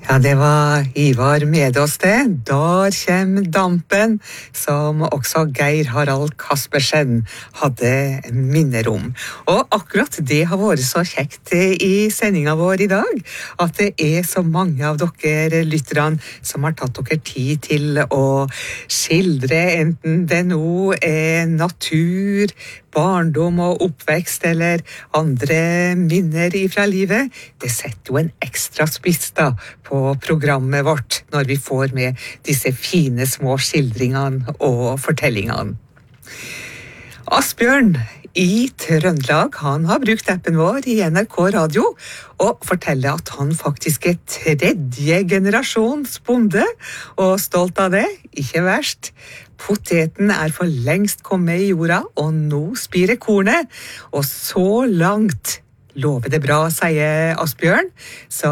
Ja, det var Ivar Medås det. Der kjem dampen, som også Geir Harald Kaspersen hadde minner om. Og akkurat det har vært så kjekt i sendinga vår i dag, at det er så mange av dere lytterne som har tatt dere tid til å skildre, enten det nå er natur, barndom og oppvekst eller andre minner ifra livet. Det setter jo en ekstra spiss da på programmet vårt når vi får med disse fine små skildringene og fortellingene. Asbjørn i Trøndelag, han har brukt appen vår i NRK Radio og forteller at han faktisk er 3. generasjons bonde, og stolt av det, ikke verst. Poteten er for lengst kommet i jorda, og nå spirer kornet, og så langt lover det bra, sier Asbjørn. Så